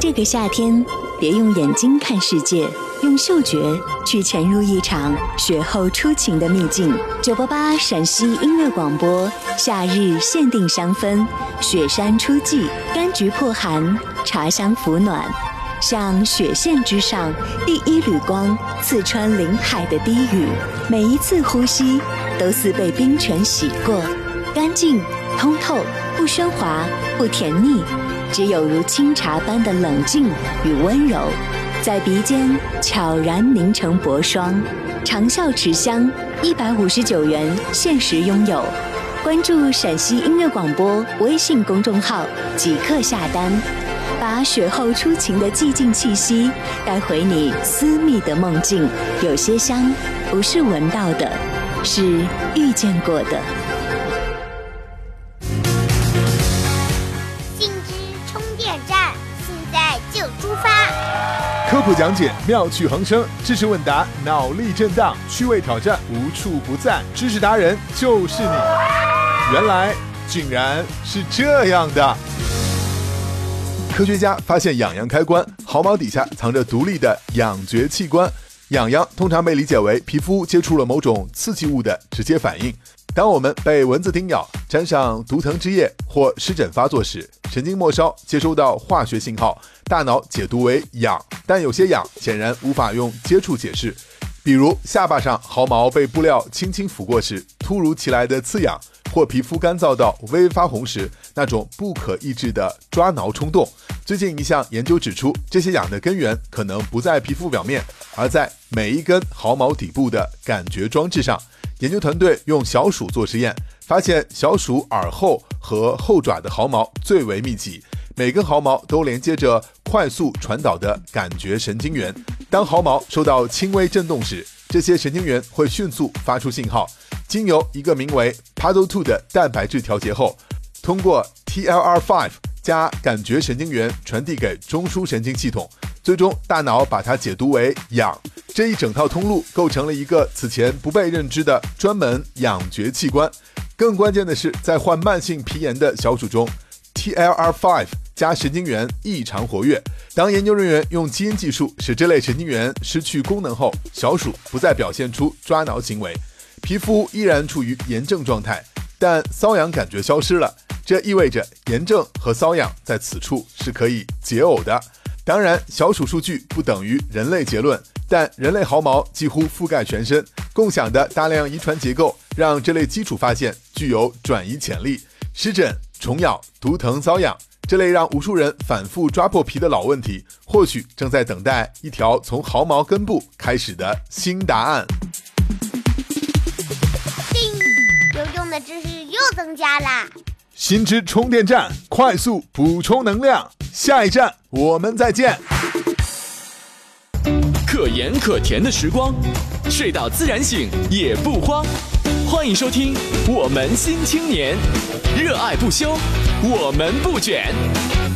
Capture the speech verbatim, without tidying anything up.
这个夏天，别用眼睛看世界，用嗅觉去潜入一场雪后初晴的秘境。九八八陕西音乐广播，夏日限定香氛，雪山初霁，柑橘破寒，茶香抚暖。像雪线之上第一缕光，刺穿林海的低语，每一次呼吸都似被冰泉洗过，干净通透，不喧哗，不甜腻，只有如清茶般的冷静与温柔，在鼻尖悄然凝成薄霜。长效持香，一百五十九元限时拥有。关注陕西音乐广播微信公众号，即刻下单。把雪后初晴的寂静气息带回你私密的梦境。有些香不是闻到的，是遇见过的。 信之充电站，现在就出发。 科普讲解妙趣横生，知识问答脑力震荡，趣味挑战无处不在，知识达人就是你。原来竟然是这样的。科学家发现痒痒开关，毫毛底下藏着独立的痒觉器官。痒痒通常被理解为皮肤接触了某种刺激物的直接反应。当我们被蚊子叮咬，沾上毒藤汁液或湿疹发作时，神经末梢接收到化学信号，大脑解读为痒。但有些痒显然无法用接触解释，比如下巴上毫毛被布料轻轻抚过时突如其来的刺痒，或皮肤干燥到微微发红时那种不可抑制的抓挠冲动。最近一项研究指出，这些痒的根源可能不在皮肤表面，而在每一根毫毛底部的感觉装置上。研究团队用小鼠做实验，发现小鼠耳后和后爪的毫毛最为密集，每根毫毛都连接着快速传导的感觉神经元。当毫毛受到轻微震动时，这些神经元会迅速发出信号，经由一个名为 P A D O 二 的蛋白质调节后，通过 T L R 五 加感觉神经元传递给中枢神经系统，最终大脑把它解读为痒。这一整套通路构成了一个此前不被认知的专门痒觉器官。更关键的是，在患慢性皮炎的小鼠中， T L R 五 加神经元异常活跃。当研究人员用基因技术使这类神经元失去功能后，小鼠不再表现出抓挠行为，皮肤依然处于炎症状态，但瘙痒感觉消失了。这意味着炎症和瘙痒在此处是可以解耦的。当然，小鼠数据不等于人类结论，但人类毫毛几乎覆盖全身，共享的大量遗传结构让这类基础发现具有转移潜力。湿疹、虫咬、毒藤、瘙痒，这类让无数人反复抓破皮的老问题，或许正在等待一条从毫毛根部开始的新答案。 叮，有用的知识又增加啦！ 新知充电站，快速补充能量。下一站我们再见。 可盐可甜的时光，睡到自然醒也不慌。欢迎收听我们新青年，热爱不休，我们不卷。